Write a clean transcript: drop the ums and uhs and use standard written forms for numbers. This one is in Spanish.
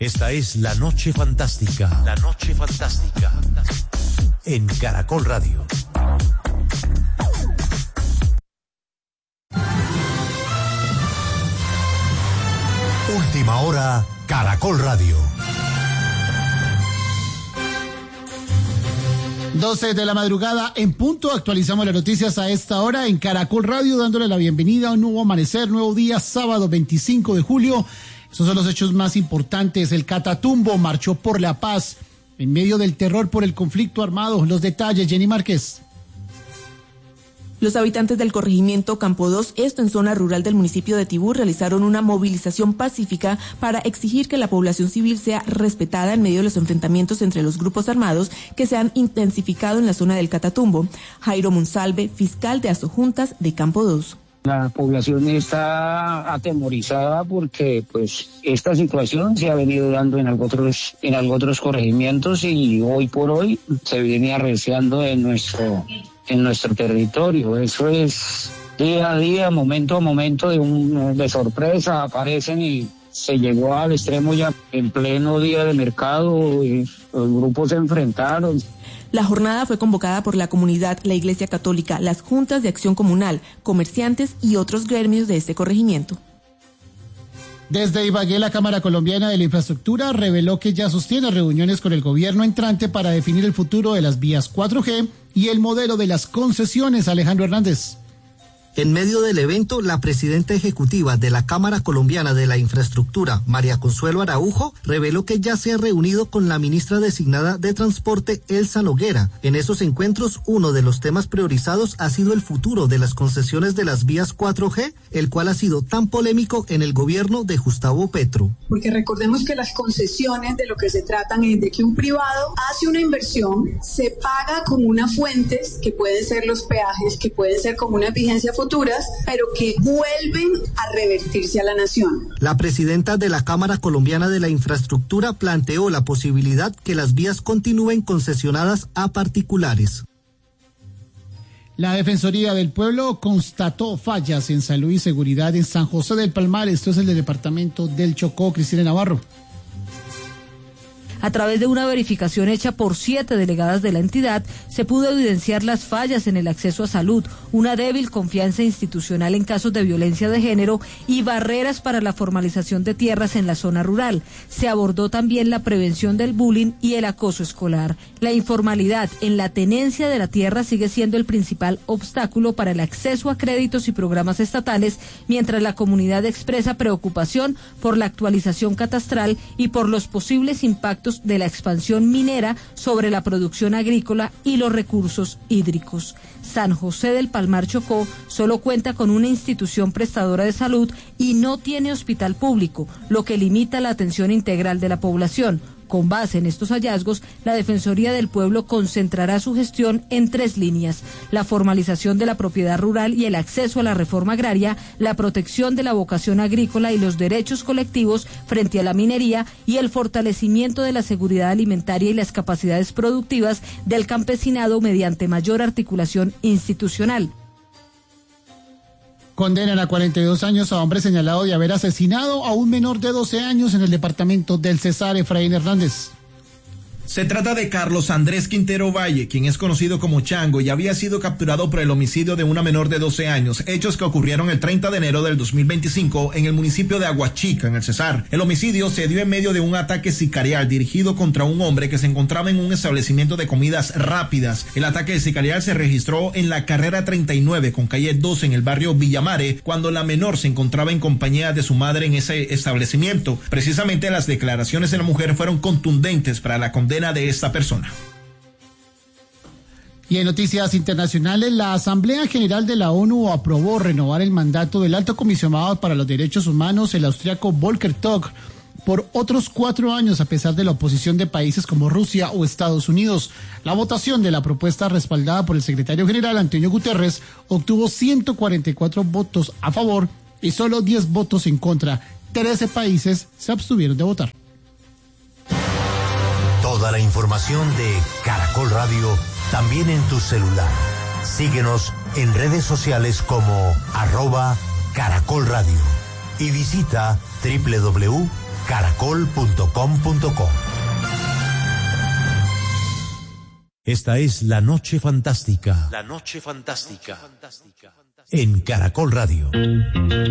Esta es La Noche Fantástica. La Noche Fantástica. En Caracol Radio. Última hora, Caracol Radio. 12 de la madrugada en punto, actualizamos las noticias a esta hora en Caracol Radio, dándole la bienvenida a un nuevo amanecer, nuevo día, sábado 25 de julio. Esos son los hechos más importantes. El Catatumbo marchó por la paz en medio del terror por el conflicto armado. Los detalles, Jenny Márquez. Los habitantes del corregimiento Campo 2, esto en zona rural del municipio de Tibú, realizaron una movilización pacífica para exigir que la población civil sea respetada en medio de los enfrentamientos entre los grupos armados que se han intensificado en la zona del Catatumbo. Jairo Monsalve, fiscal de Asojuntas de Campo 2. La población está atemorizada porque pues esta situación se ha venido dando en algo otros corregimientos y hoy por hoy se viene arreciando en nuestro territorio. Eso es día a día, momento a momento de sorpresa, aparecen y se llegó al extremo ya en pleno día de mercado, y los grupos se enfrentaron. La jornada fue convocada por la comunidad, la Iglesia Católica, las juntas de acción comunal, comerciantes y otros gremios de este corregimiento. Desde Ibagué, la Cámara Colombiana de la Infraestructura reveló que ya sostiene reuniones con el gobierno entrante para definir el futuro de las vías 4G y el modelo de las concesiones. Alejandro Hernández. En medio del evento, la presidenta ejecutiva de la Cámara Colombiana de la Infraestructura, María Consuelo Araujo, reveló que ya se ha reunido con la ministra designada de Transporte, Elsa Noguera. En esos encuentros, uno de los temas priorizados ha sido el futuro de las concesiones de las vías 4G, el cual ha sido tan polémico en el gobierno de Gustavo Petro. Porque recordemos que las concesiones de lo que se tratan es de que un privado hace una inversión, se paga con unas fuentes que pueden ser los peajes, que pueden ser como una vigencia futuras, pero que vuelven a revertirse a la nación. La presidenta de la Cámara Colombiana de la Infraestructura planteó la posibilidad que las vías continúen concesionadas a particulares. La Defensoría del Pueblo constató fallas en salud y seguridad en San José del Palmar. Esto es el del departamento del Chocó. Cristina Navarro. A través de una verificación hecha por 7 delegadas de la entidad, se pudo evidenciar las fallas en el acceso a salud, una débil confianza institucional en casos de violencia de género y barreras para la formalización de tierras en la zona rural. Se abordó también la prevención del bullying y el acoso escolar. La informalidad en la tenencia de la tierra sigue siendo el principal obstáculo para el acceso a créditos y programas estatales, mientras la comunidad expresa preocupación por la actualización catastral y por los posibles impactos de la expansión minera sobre la producción agrícola y los recursos hídricos. San José del Palmar Chocó solo cuenta con una institución prestadora de salud y no tiene hospital público, lo que limita la atención integral de la población. Con base en estos hallazgos, la Defensoría del Pueblo concentrará su gestión en 3 líneas: la formalización de la propiedad rural y el acceso a la reforma agraria, la protección de la vocación agrícola y los derechos colectivos frente a la minería y el fortalecimiento de la seguridad alimentaria y las capacidades productivas del campesinado mediante mayor articulación institucional. Condenan a 42 años a hombre señalado de haber asesinado a un menor de 12 años en el departamento del Cesar. Efraín Hernández. Se trata de Carlos Andrés Quintero Valle, quien es conocido como Chango y había sido capturado por el homicidio de una menor de 12 años, hechos que ocurrieron el 30 de enero del 2025 en el municipio de Aguachica, en el Cesar. El homicidio se dio en medio de un ataque sicarial dirigido contra un hombre que se encontraba en un establecimiento de comidas rápidas. El ataque sicarial se registró en la carrera 39 con calle 12 en el barrio Villamare, cuando la menor se encontraba en compañía de su madre en ese establecimiento. Precisamente las declaraciones de la mujer fueron contundentes para la condena de esta persona. Y en noticias internacionales, la Asamblea General de la ONU aprobó renovar el mandato del Alto Comisionado para los Derechos Humanos, el austriaco Volker Turk, por otros 4 años, a pesar de la oposición de países como Rusia o Estados Unidos. La votación de la propuesta, respaldada por el secretario general Antonio Guterres, obtuvo 144 votos a favor y solo 10 votos en contra. 13 países se abstuvieron de votar. Toda la información de Caracol Radio también en tu celular. Síguenos en redes sociales como @Caracol Radio y visita caracol.com.co. Esta es La Noche Fantástica. La Noche Fantástica. En Caracol Radio.